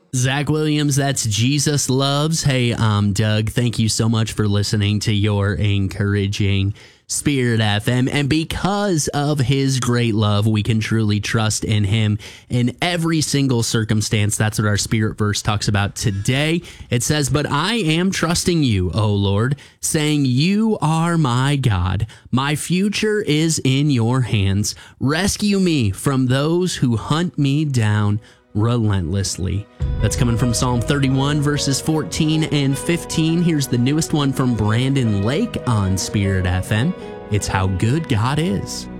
Zach Williams, that's Jesus Loves. Hey, Doug. Thank you so much for listening to your encouraging Spirit FM. And because of his great love, we can truly trust in him in every single circumstance. That's what our Spirit verse talks about today. It says, "But I am trusting you, O Lord, saying, you are my God. My future is in your hands. Rescue me from those who hunt me down relentlessly." That's coming from Psalm 31, verses 14 and 15. Here's the newest one from Brandon Lake on Spirit FM. It's How Good God Is.